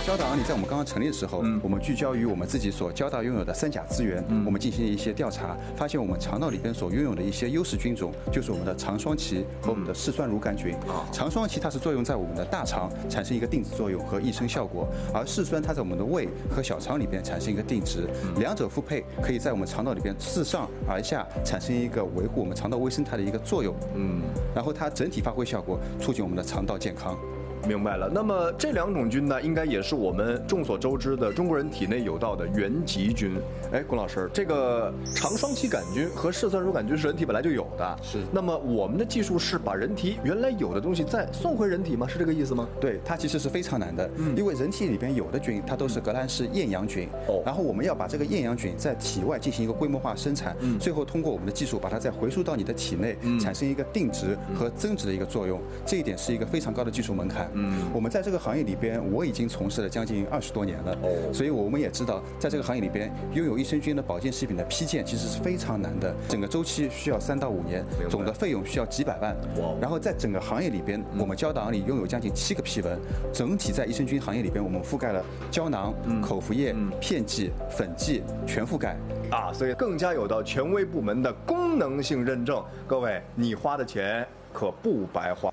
交大昂里在我们刚刚成立的时候，我们聚焦于我们自己所交大拥有的三甲资源，我们进行一些调查，发现我们肠道里边所拥有的一些优势菌种，就是我们的肠双歧和我们的嗜酸乳杆菌。肠双歧它是作用在我们的大肠，产生一个定植作用和益生效果，而嗜酸它在我们的胃和小肠里边产生一个定植，两者复配可以在我们肠道里边自上而下产生一个维护我们肠道微生态的一个作用。然后它整体发挥效果，促进我们的肠道健康。 明白了。那么这两种菌呢，应该也是我们众所周知的中国人体内有道的原籍菌。哎，龚老师，这个肠双歧杆菌和嗜酸乳杆菌是人体本来就有的， 是。 那么我们的技术是把人体原来有的东西再送回人体吗？是这个意思吗？ 对，它其实是非常难的，因为人体里边有的菌它都是革兰氏厌氧菌，然后我们要把这个厌氧菌在体外进行一个规模化生产，最后通过我们的技术把它再回输到你的体内，产生一个定植和增殖的一个作用，这一点是一个非常高的技术门槛。我们在这个行业里边，我已经从事了将近20多年了，所以我们也知道，在这个行业里边，拥有益生菌的保健食品的批件其实是非常难的，整个周期需要3到5年，总的费用需要几百万。然后在整个行业里边，我们交大昂里拥有将近7个批文，整体在益生菌行业里边，我们覆盖了胶囊、口服液、片剂、粉剂，全覆盖。 所以更加有到权威部门的功能性认证。各位，你花的钱可不白花。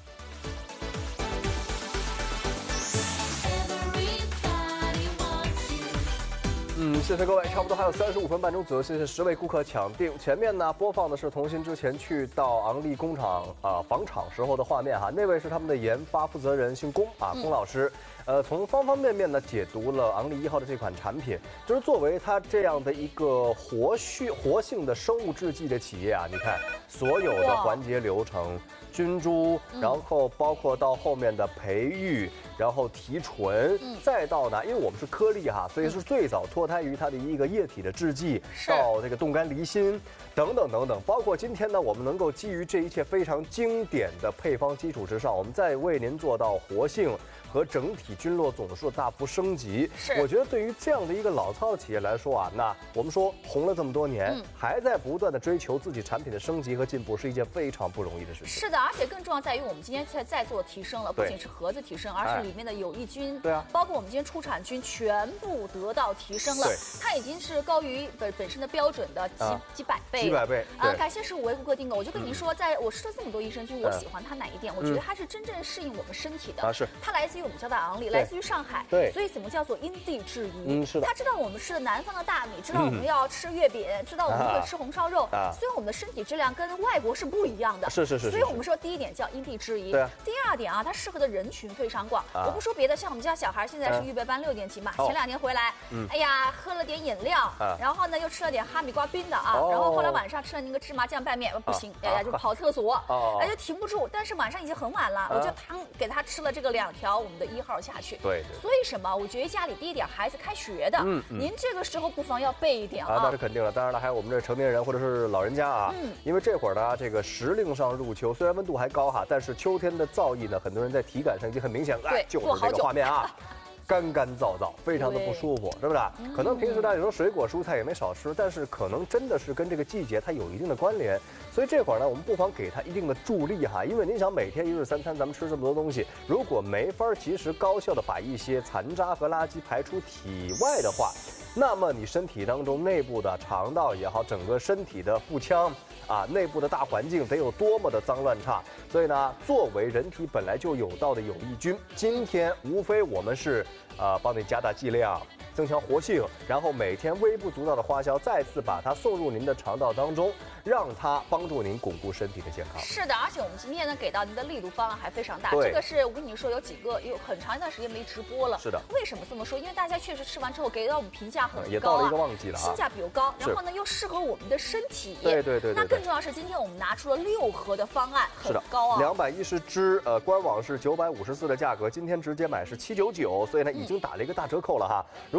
谢谢各位，差不多还有35分半钟左右，谢谢10位顾客抢订。前面呢播放的是同心之前去到昂立工厂访厂时候的画面哈，那位是他们的研发负责人，姓龚龚老师。从方方面面呢解读了昂立1号的这款产品，就是作为它这样的一个活性的生物制剂的企业啊，你看所有的环节流程。菌株，然后包括到后面的培育，然后提纯，再到呢，因为我们是颗粒哈，所以是最早脱胎于它的一个液体的制剂，到这个冻干离心等等等等，包括今天呢，我们能够基于这一切非常经典的配方基础之上，我们再为您做到活性和整体菌落总数的大幅升级。我觉得对于这样的一个老操的企业来说啊，那我们说红了这么多年，还在不断的追求自己产品的升级和进步，是一件非常不容易的事情。 是的，而且更重要在于我们今天在做提升了，不仅是盒子提升，而是里面的有益菌，包括我们今天出产菌全部得到提升了，它已经是高于本身的标准的几百倍。感谢15位顾客订购。我就跟您说，在我吃了这么多益生菌，我喜欢它哪一点？我觉得它是真正适应我们身体的。它来自于我们交大昂立，来自于上海，所以怎么叫做因地制宜？它知道我们吃的南方的大米，知道我们要吃月饼，知道我们会吃红烧肉，所以我们的身体质量跟外国是不一样的。所以我们说第一点叫因地制宜。第二点啊，它适合的人群非常广。我不说别的，像我们家小孩现在是预备班6年级嘛，前2年回来，哎呀，喝了点饮料，然后呢又吃了点哈密瓜冰的然后后来晚上吃了那个芝麻酱拌面，不行，哎呀就跑厕所，哎就停不住。但是晚上已经很晚了，我就给他吃了这个2条我们的1号下去。所以什么？我觉得家里第一点孩子开学的，您这个时候不妨要备一点那是肯定的。当然了，还有我们这成年人或者是老人家啊，因为这会儿呢，这个时令上入秋，虽然温度还高哈，但是秋天的燥意呢，很多人在体感上已经很明显了。就是这个画面啊。干干燥燥，非常的不舒服，是不是？可能平时大家有时候水果蔬菜也没少吃，但是可能真的是跟这个季节它有一定的关联。所以这会儿呢，我们不妨给它一定的助力哈，因为您想每天1日3餐咱们吃这么多东西，如果没法及时高效的把一些残渣和垃圾排出体外的话，那么你身体当中内部的肠道也好，整个身体的腹腔内部的大环境得有多么的脏乱差。所以呢，作为人体本来就有道的有益菌，今天无非我们是帮你加大剂量，增强活性，然后每天微不足道的花销，再次把它送入您的肠道当中，让它帮助您巩固身体的健康。 是的，而且我们今天呢给到您的力度方案还非常大。这个是我跟你说，有很长一段时间没直播了。 是的。 为什么这么说？因为大家确实吃完之后给到我们评价很高也到了一个旺季了性价比又高，然后呢又适合我们的身体。 对。 那更重要是今天我们拿出了6盒的方案，很高 210支，官网是954的价格，今天直接买是799，所以呢已经打了一个大折扣了哈。如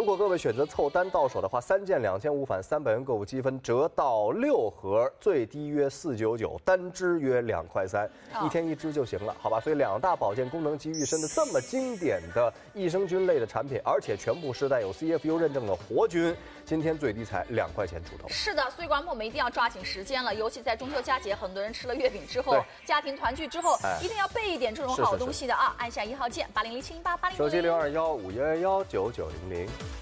如果各位选择凑单到手的话，3件2件5返300元购物积分折到6盒，最低约499，单支约2块3，一天1支就行了，好吧？所以2大保健功能集于一身的这么经典的益生菌类的产品，而且全部是带有 CFU 认证的活菌，今天最低才2块钱出头。 是的，所以观众朋友们一定要抓紧时间了，尤其在中秋佳节，很多人吃了月饼之后，家庭团聚之后，一定要备一点这种好东西的啊！按下1号键，8007188000， 手机0215119900。